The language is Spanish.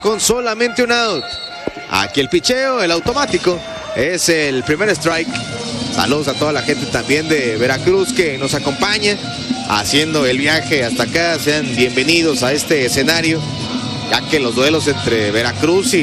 con solamente un out. Aquí el picheo, el automático, es el primer strike. Saludos a toda la gente también de Veracruz que nos acompaña haciendo el viaje hasta acá. Sean bienvenidos a este escenario, ya que los duelos entre Veracruz y